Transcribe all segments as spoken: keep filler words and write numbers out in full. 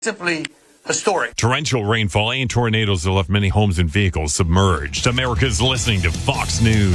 Simply historic. Torrential rainfall and tornadoes have left many homes and vehicles submerged. America's listening to Fox News.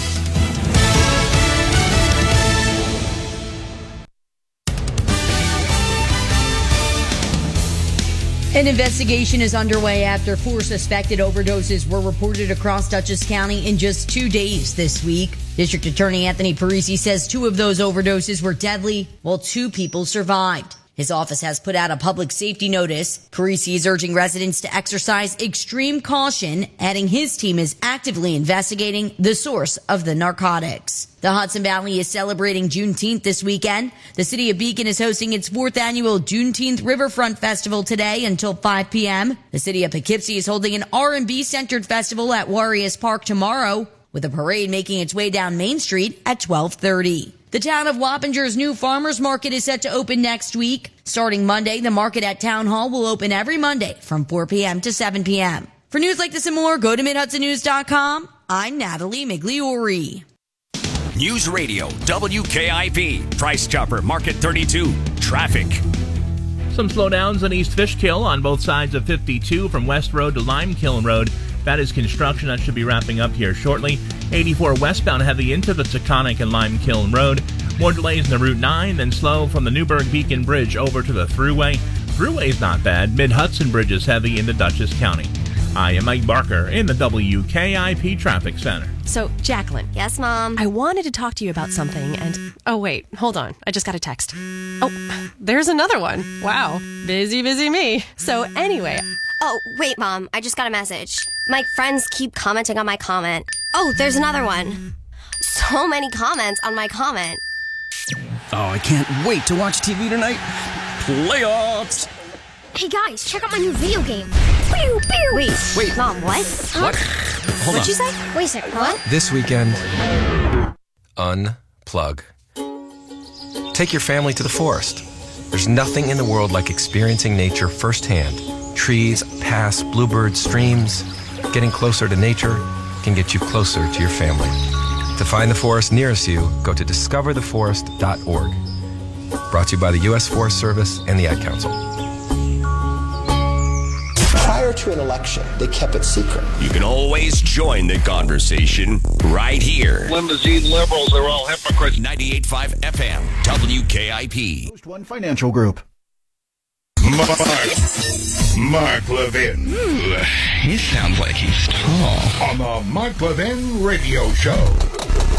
An investigation is underway after four suspected overdoses were reported across Dutchess County in just two days this week. District Attorney Anthony Parisi says two of those overdoses were deadly, while two people survived. His office has put out a public safety notice. Parisi is urging residents to exercise extreme caution, adding his team is actively investigating the source of the narcotics. The Hudson Valley is celebrating Juneteenth this weekend. The city of Beacon is hosting its fourth annual Juneteenth Riverfront Festival today until five p.m. The city of Poughkeepsie is holding an R and B-centered festival at Warriors Park tomorrow, with a parade making its way down Main Street at twelve thirty. The town of Wappinger's new farmers market is set to open next week. Starting Monday, the market at Town Hall will open every Monday from four p.m. to seven p.m. For news like this and more, go to mid hudson news dot com. I'm Natalie Migliori. News Radio, W K I P, Price Chopper, Market thirty-two, traffic. Some slowdowns on East Fishkill on both sides of fifty-two from West Road to Limekiln Road. That is construction that should be wrapping up here shortly. eighty-four westbound heavy into the Taconic and Limekiln Road. More delays in the Route nine, then slow from the Newburgh Beacon Bridge over to the Thruway. Thruway's not bad. Mid-Hudson Bridge is heavy into Dutchess County. I am Mike Barker in the W K I P Traffic Center. So, Jacqueline. Yes, Mom? I wanted to talk to you about something and... Oh, wait. Hold on. I just got a text. Oh, there's another one. Wow. Busy, busy me. So, anyway... Oh, wait, Mom. I just got a message. My friends keep commenting on my comment. Oh, there's another one. So many comments on my comment. Oh, I can't wait to watch T V tonight. Playoffs! Hey, guys, check out my new video game. Pew, pew. Wait, wait. Mom, what? What? Hold What'd on. you say? Wait a second, what? This weekend, unplug. Take your family to the forest. There's nothing in the world like experiencing nature firsthand. Trees, paths, bluebirds, streams. Getting closer to nature can get you closer to your family. To find the forest nearest you, go to discover the forest dot org. Brought to you by the U S Forest Service and the Ad Council. Prior to an election, they kept it secret. You can always join the conversation right here. Limousine liberals are all hypocrites. ninety-eight point five F M, W K I P. Post One Financial Group. Mark, Mark Levin. Ooh, he sounds like he's tall. On the Mark Levin Radio Show.